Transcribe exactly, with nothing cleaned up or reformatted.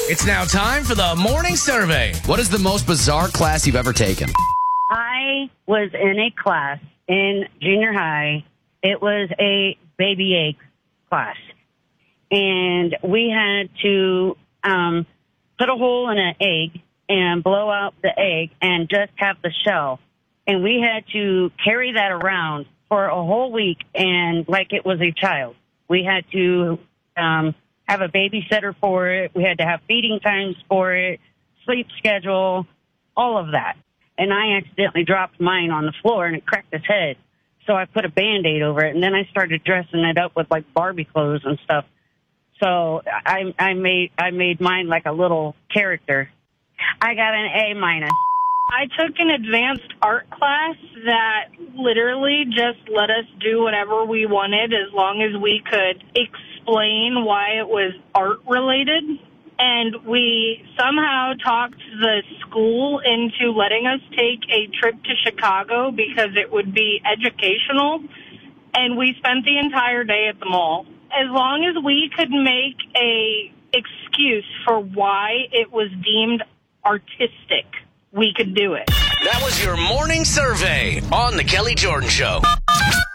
It's now time for the morning survey. What is the most bizarre class you've ever taken? I was in a class in junior high. It was a baby egg class. And we had to um, put a hole in an egg and blow out the egg and just have the shell. And we had to carry that around for a whole week and like it was a child. We had to um, have a babysitter for it. We had to have feeding times for it, sleep schedule, all of that. And I accidentally dropped mine on the floor and it cracked his head. So I put a Band-Aid over it, and then I started dressing it up with like Barbie clothes and stuff. So I, I made I made mine like a little character. I got an A minus. I took an advanced art class that literally just let us do whatever we wanted as long as we could explain why it was art related. And we somehow talked the school into letting us take a trip to Chicago because it would be educational. And we spent the entire day at the mall. As long as we could make a excuse for why it was deemed artistic, we could do it. That was your morning survey on The Kelly Jordan Show.